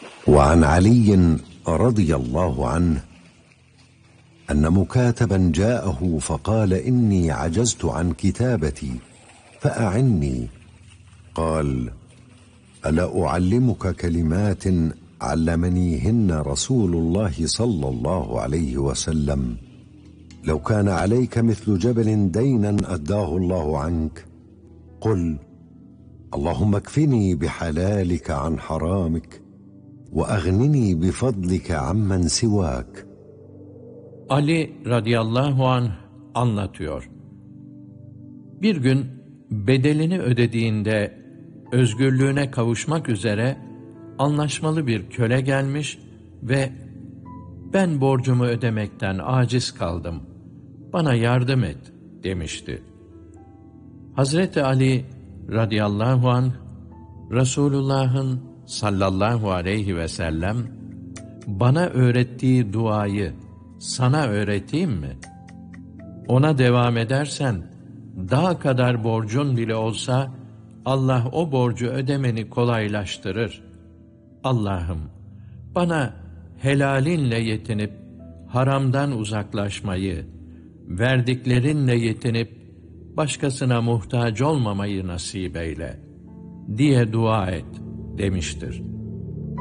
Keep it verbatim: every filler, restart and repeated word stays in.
وعن علي رضي الله عنه أن مكاتبا جاءه فقال إني عجزت عن كتابتي فأعني. قال: ألا أعلمك كلمات علمنيهن رسول الله صلى الله عليه وسلم لو كان عليك مثل جبل دينا أداه الله عنك قل: اللهم اكفني بحلالك عن حرامك وأغنني بفضلك عمن سواك. Ali radıyallahu anh anlatıyor. Bir gün bedelini ödediğinde özgürlüğüne kavuşmak üzere anlaşmalı bir köle gelmiş ve "Ben borcumu ödemekten aciz kaldım, bana yardım et" demişti. Hazreti Ali radıyallahu anh, Resulullah'ın sallallahu aleyhi ve sellem bana öğrettiği duayı sana öğreteyim mi? Ona devam edersen, dağ kadar borcun bile olsa, Allah o borcu ödemeni kolaylaştırır. Allah'ım, bana helalinle yetinip, haramdan uzaklaşmayı, verdiklerinle yetinip, başkasına muhtaç olmamayı nasip eyle, diye dua et, demiştir.